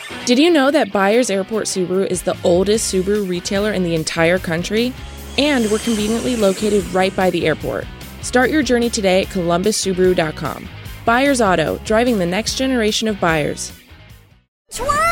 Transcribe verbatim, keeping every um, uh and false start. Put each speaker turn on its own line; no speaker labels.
Did you know that Byers Airport Subaru is the oldest Subaru retailer in the entire country? And we're conveniently located right by the airport. Start your journey today at columbus subaru dot com. Byers Auto, driving the next generation of buyers.
Swerve!